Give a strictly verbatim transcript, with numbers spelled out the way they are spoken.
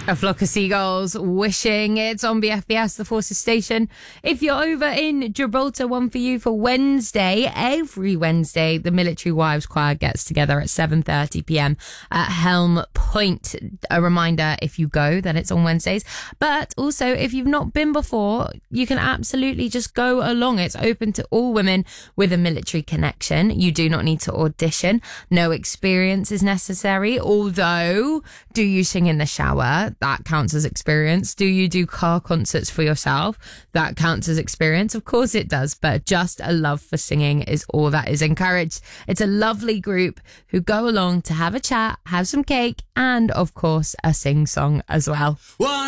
A Flock of Seagulls, Wishing. It's on B F B S, the Forces Station. If you're over in Gibraltar, one for you for Wednesday. Every Wednesday, the Military Wives Choir gets together at seven thirty p.m. at Helm Point. A reminder, if you go, that it's on Wednesdays. But also, if you've not been before, you can absolutely just go along. It's open to all women with a military connection. You do not need to audition. No experience is necessary. Although, do you sing in the shower? That counts as experience. Do you do car concerts for yourself? That counts as experience. Of course it does, but just a love for singing is all that is encouraged. It's a lovely group who go along to have a chat, have some cake, and of course a sing song as well.